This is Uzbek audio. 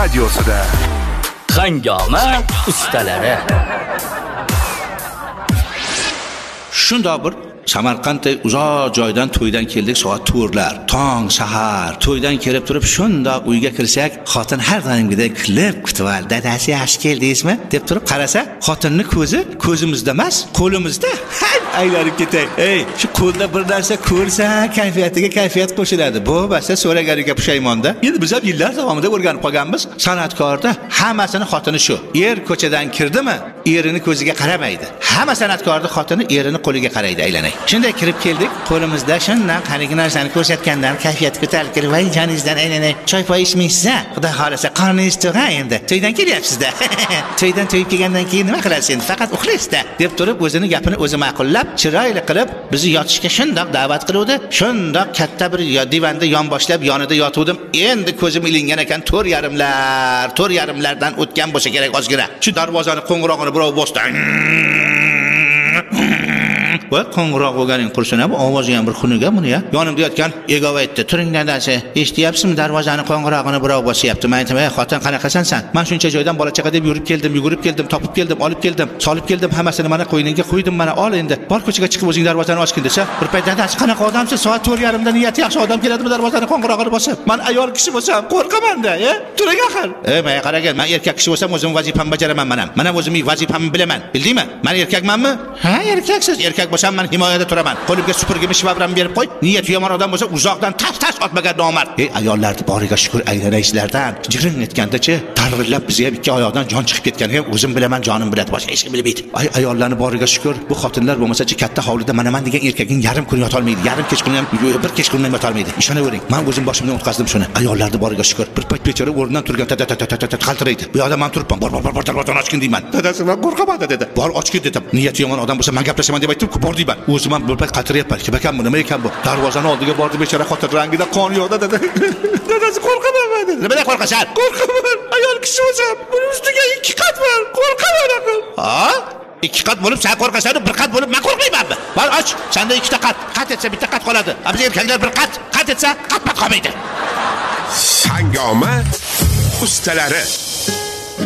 radiosida. Hangoma ustalari. Shundoq bir Samarqandda uzoq joydan to'ydan keldik, soat 4lar. Tong, sahar, to'ydan kelib turib shundoq uyga kirsak, xotin har doimgidek kulib kutib oldi. Dadasi yaxshi keldingizmi deb turib qarasa, xotinning ko'zi ko'zimizda emas, qo'limizda. Aylanib ketay. Ey, shu qo'lda bir narsa ko'rsa, kayfiyatiga kayfiyat qo'shiladi. Bu basta so'raganiga pushaymonda. Endi biz ham yillar davomida o'rganib qolganmiz. San'atkorda hammasini xotini shu. Er ko'chadan kirdimi, erining ko'ziga qaramaydi. Hamma san'atkorning xotini erining qo'liga qaraydi, aylanay. Shunday kirib keldik, qo'limizda shundan qaniki narsani ko'rsatgandan kayfiyat ko'tarilib kelib, "Voy joningizdan aylanay, choy poy ichmaysiz-a? Xudo xolasa qorningiz to'g'a endi. To'ydan kelyapsiz-da. To'ydan to'yib kelgandan keyin nima qilasiz endi? Faqat uxlaysiz-da." deb turib o'zini gapini o'zi ma'qullab, chiroyli qilib bizni yotishga shundoq da'vat qiluvdi. Shundoq katta bir divanda yonboshlab yonida yotuvdim. Endi ko'zim ilingan ekan, 4:30lardan o'tgan bo'lsa kerak ozgina. Shu darvozani qo'ng'irog'ini birov bosdi. Va qo'ng'iroq bo'lganing qursin, bu ovozi ham bir xunuga buni ya. Yonimda yotgan egov aytdi: "Turing dadasi, eshityapsizmi? Darvozani qo'ng'irog'ini birov bosyapti." Men aytdim: "Ey xotin, qanaqasan sen? Men shuncha joydan bola chaqa deb yugurib keldim, topib keldim, olib keldim, solib keldim, hammasini mana qo'yningga qo'ydim, mana ol endi. Bor ko'chaga chiqib o'zing darvozani ochgin" desa, bir payt dadasi: "Qanaqa odamsiz? Soat 4:30da niyati yaxshi odam keladimi darvozani qo'ng'irog'ini bosib? Men ayol kishi bo'lsam qo'rqaman-da, turing axir." Men qaragan, men erkak kishi bo'lsam o'zim vazifamni bajaraman men ham. Mana o'zimning vazifamni bilaman. Bildingmi? Men erkakmanmi? Ha, erkaksiz. Erkak bo'lsam men himoyada turaman. Qo'limga supurgimi shvabram berib qo'y. Niyati yomon odam bo'lsa uzoqdan tas otmagan nomard. Ayollarni boriga shukr, aylanaysizlardan jiring etganda-chi, tarvillab bizga ham ikki oyoqdan jon chiqib ketgan. O'zim bilaman, jonim biladi, boshqa hech kim bilmaydi. Ayollarni boriga shukr, bu xotinlar bo'lmasa-chi katta hovlida mana degan erkakning yarim kun yota olmaydi. Yarim kechqurun ham, bir kechqurun ham yota olmaydi. Ishonavering, men o'zim boshimdan o'tkazdim shuni. Ayollarni boriga shukr. Bir payt bechora o'rnidan turgan qaltiraydi. Bu yoqda men turibman. Bor, darvozani ochgin deyman. Dadasi, men qo'rqaman dedi. Bor, ochgin dedim. Niyati yomon odam bo'lsa men gaplashaman deb aytib, bor deyman. O'zim ham bir payt qaltirayapman. Kim ekan bu? Nima ekan bu? Darvozani oldiga bordi, bechora xotin rangida qon yo'qda dedi. Dadasi, qo'rqaman dedi. Nimadan qo'rqasan? Qo'rqaman. Ayol kishi bo'lsam, buning ustiga 2 qat bor. Qo'rqaman aql. Ha? 2 qat bo'lib sen qo'rqasan, 1 qat bo'lib men qo'rqmaymanmi? Bor, och. Senda 2 ta qat. Qat etsa 1 ta qat qoladi. Biz erkaklar 1 qat etsa qat qolmaydi. Hangoma ustalari.